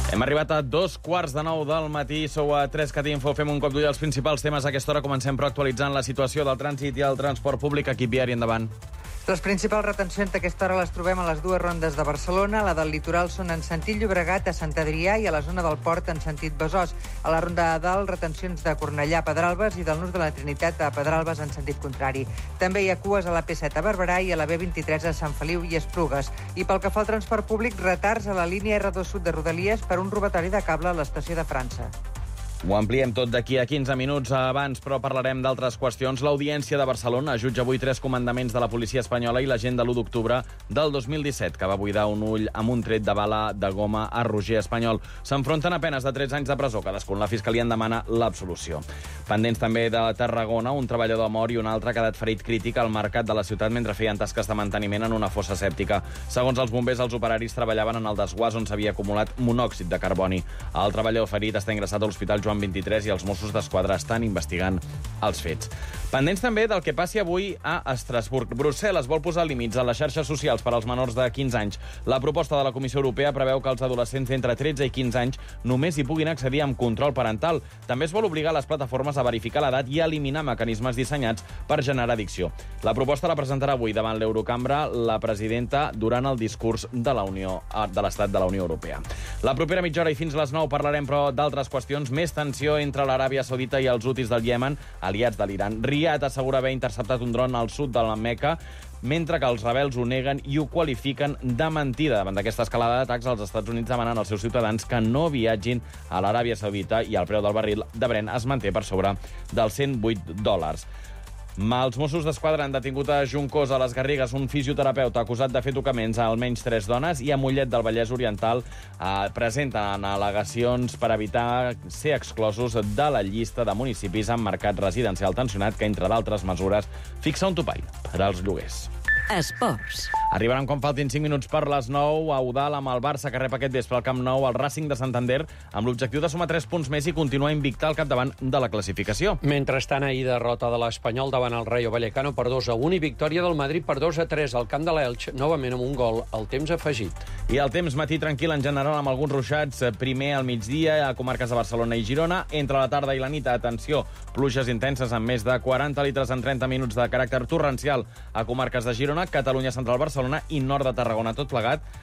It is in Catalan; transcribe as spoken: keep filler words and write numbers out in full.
Hem arribat a dos quarts de nou del matí. Sou a tres cat info. Fem un cop d'ull als principals temes. A aquesta hora comencem però actualitzant la situació del trànsit i el transport públic. Equip viari, endavant. Les principals retencions d'aquesta hora les trobem a les dues rondes de Barcelona. La del litoral són en sentit Llobregat a Sant Adrià i a la zona del port en sentit Besòs. A la ronda de dalt, retencions de Cornellà a Pedralbes i del Nus de la Trinitat a Pedralbes en sentit contrari. També hi ha cues a la P set a Barberà i a la B vint-i-tres a Sant Feliu i Esplugues. I pel que fa al transport públic, retards a la línia erre dos Sud de Rodalies per un robatori de cable a l'estació de França. Ho ampliem tot d'aquí a quinze minuts. Abans, però, parlarem d'altres qüestions. L'Audiència de Barcelona jutja avui tres comandaments de la policia espanyola i l'agent de l'u d'octubre del dos mil disset, que va buidar un ull amb un tret de bala de goma a Roger Espanyol. S'enfronten a penes de tretze anys de presó. Cadascun, la Fiscalia en demana l'absolució. Pendents també de Tarragona, un treballador mort i un altre ha quedat ferit crític al mercat de la ciutat mentre feien tasques de manteniment en una fossa sèptica. Segons els bombers, els operaris treballaven en el desguàs on s'havia acumulat monòxid de carboni. El treballador ferit està ingressat a l'Hospital Joan vint-i-tres i els Mossos d'Esquadra estan investigant els fets. Pendents també del que passi avui a Estrasburg. Brussel·les vol posar límits a les xarxes socials per als menors de quinze anys. La proposta de la Comissió Europea preveu que els adolescents d'entre tretze i quinze anys només hi puguin accedir amb control parental. També es vol obligar les plataformes a verificar l'edat i a eliminar mecanismes dissenyats per generar addicció. La proposta la presentarà avui davant l'Eurocambra la presidenta durant el discurs de la Unió de l'Estat de la Unió Europea. La propera mitja hora i fins les nou parlarem, però, d'altres qüestions. Més tensió entre l'Aràbia Saudita i els hutis del Iemen, aliats de l'Iran. Riad assegura haver interceptat un dron al sud de la Meca, mentre que els rebels ho neguen i ho qualifiquen de mentida. Davant d'aquesta escalada d'atacs, els Estats Units demanen als seus ciutadans que no viatgin a l'Aràbia Saudita i el preu del barril de Brent es manté per sobre dels cent vuit dòlars. Els Mossos d'Esquadra han detingut a Juncosa, a les Garrigues, un fisioterapeuta acusat de fer tocaments a almenys tres dones, i a Mollet del Vallès Oriental eh, presenten al·legacions per evitar ser exclosos de la llista de municipis amb mercat residencial tensionat que, entre d'altres mesures, fixa un topall per als lloguers. Esports. Arribaran quan faltin cinc minuts per les nou a Eudald amb el Barça, que rep aquest vespre al Camp Nou el Racing de Santander amb l'objectiu de sumar tres punts més i continuar invicta al capdavant de la classificació. Mentrestant, ahir derrota de l'Espanyol davant el Rayo Vallecano per dos a un i victòria del Madrid per dos a tres al camp de l'Elx, novament amb un gol al temps afegit. I el temps matí tranquil en general amb alguns ruixats, primer al migdia a comarques de Barcelona i Girona. Entre la tarda i la nit, atenció, pluges intenses amb més de quaranta litres en trenta minuts de caràcter torrencial a comarques de Girona, Catalunya central, Barcelona i nord de Tarragona. Tot plegat